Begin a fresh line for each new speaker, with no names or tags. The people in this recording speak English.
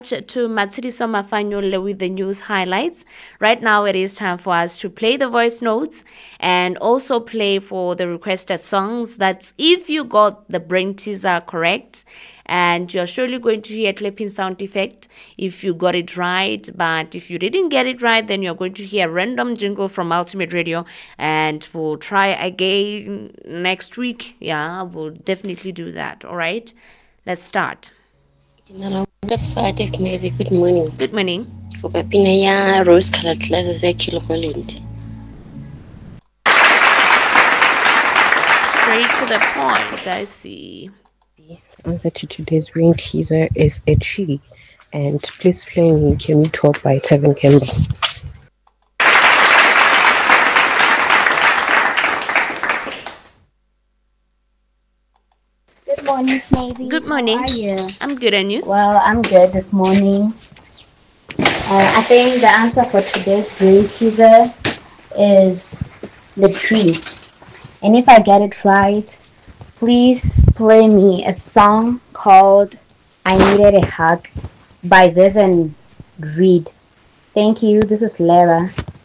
To Matsiriso Mafanyole with the news highlights. Right now, it is time for us to play the voice notes and also play for the requested songs. That's if you got the brain teaser correct, and you're surely going to hear clapping sound effect if you got it right. But if you didn't get it right, then you're going to hear a random jingle from Ultimate Radio, and we'll try again next week. Yeah, we'll definitely do that. All right, let's start.
Good morning.
Good morning.
Kopa pina ya rose colored glasses ya Kilo Holland.
Straight to the point, I see.
The answer to today's brain teaser is a tree. And please play me Can We Talk by Tevin Campbell.
Good morning, Snavy.
Good morning.
How are you?
I'm good, and you?
Well, I'm good this morning. I think the answer for today's brain teaser is the tree. And if I get it right, please play me a song called I Needed a Hug by Vivian Reed. Thank you. This is Lara.